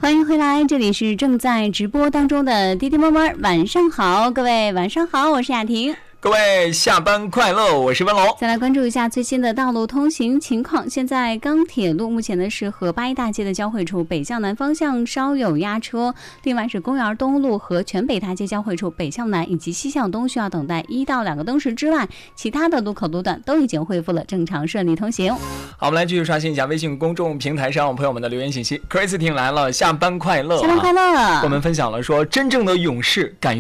欢迎回来，这里是正在直播当中的滴滴摸摸，晚上好，各位晚上好，我是雅婷。 各位下班快乐，我是文龙。 再来关注一下最新的道路通行情况。现在钢铁路目前呢是和八一大街的交汇处北向南方向稍有压车，另外是公园东路和全北大街交汇处北向南以及西向东需要等待1到2个灯时之外，其他的路口路段都已经恢复了正常顺利通行。 好，我们来继续刷新一下微信公众平台上朋友们的留言信息。Christine 来了，下班快乐， 下班快乐。 我们分享了说，真正的勇士敢于